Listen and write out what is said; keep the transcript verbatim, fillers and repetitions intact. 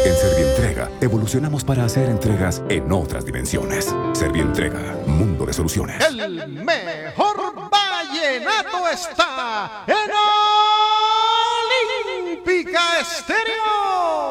En Servientrega evolucionamos para hacer entregas en otras dimensiones. Servientrega, mundo de soluciones. El mejor vallenato está en